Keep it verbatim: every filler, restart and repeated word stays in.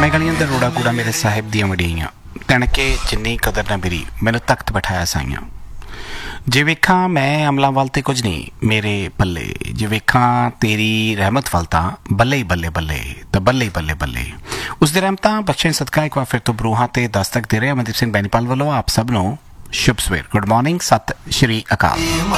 मैं गलियां दे रोड़ा कूड़ा मेरे साहिब दियां वड़ियां तणके जिन्नी कदर न मेरी मैनू तख्त बैठाया साइयां जे वेखा मैं अमलों वाल ते कुछ नहीं मेरे बल्ले जे वेखा तेरी रहमत वाल तां बल्ले ही बल्ले बल्ले तो बल्ले ही बल्ले बल्ले उसदी रहमतां बख्शे सदका एक बार फिर तो बरूहां ते दस्तक दे रहे अमनदीप सिंह बैनीपाल वालों आप सब नूं शुभ सवेर गुड मॉर्निंग सत श्री अकाल।